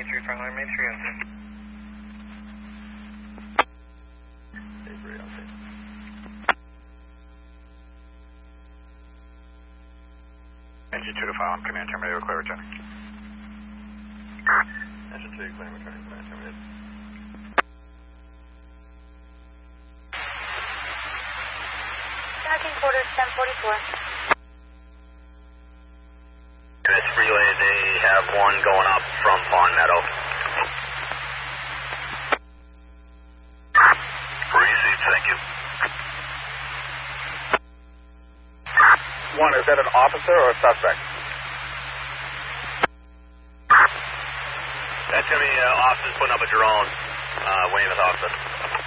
Street, Frontline Main Street, on 10. Engine 2 to file, I'm command terminated, clear return. Engine 2, clear return, command terminated. Tracking quarters 1044. It's relay, they have one going up from Pond Meadow. Received, thank you. One, is that an officer or a suspect? That's going to be officers putting up a drone, Weymouth officer.